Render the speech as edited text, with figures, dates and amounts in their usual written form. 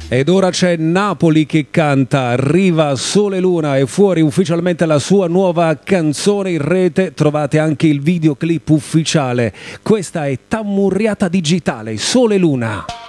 Ed ora c'è Napoli che canta, arriva Sole Luna e fuori ufficialmente la sua nuova canzone. In rete trovate anche il videoclip ufficiale. Questa è Tammurriata Digitale, Sole Luna.